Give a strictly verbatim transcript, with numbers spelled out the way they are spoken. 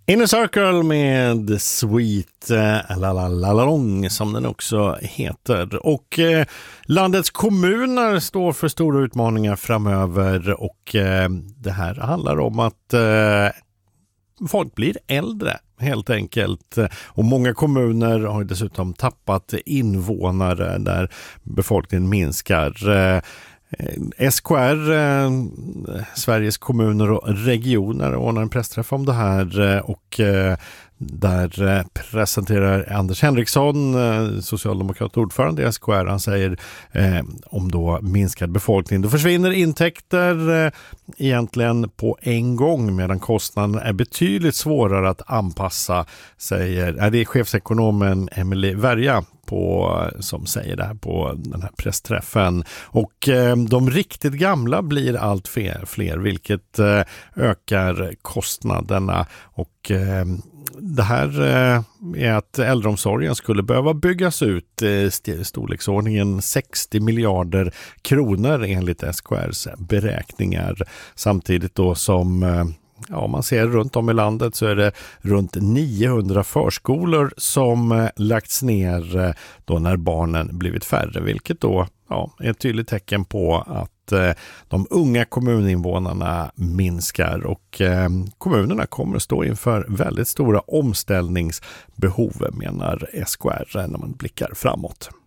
Inner Circle med Sweet eh, Lalalong som den också heter. Och eh, landets kommuner står för stora utmaningar framöver och eh, det här handlar om att eh, folk blir äldre helt enkelt. Och många kommuner har dessutom tappat invånare där befolkningen minskar. Eh, S K R, eh, Sveriges kommuner och regioner, ordnar en pressträff om det här och eh, där presenterar Anders Henriksson, eh, socialdemokrat ordförande i S K R, han säger eh, om då minskad befolkning. Då försvinner intäkter eh, egentligen på en gång medan kostnaden är betydligt svårare att anpassa, säger är det chefsekonomen Emily Verja på, som säger det här på den här pressträffen. Och eh, de riktigt gamla blir allt fler, fler vilket eh, ökar kostnaderna och eh, det här eh, är att äldreomsorgen skulle behöva byggas ut i eh, storleksordningen sextio miljarder kronor enligt S K R:s beräkningar. Samtidigt då som eh, ja, om man ser runt om i landet så är det runt niohundra förskolor som eh, lagts ner eh, då när barnen blivit färre, vilket då ja, är ett tydligt tecken på att eh, de unga kommuninvånarna minskar och eh, kommunerna kommer att stå inför väldigt stora omställningsbehov, menar S K R när man blickar framåt.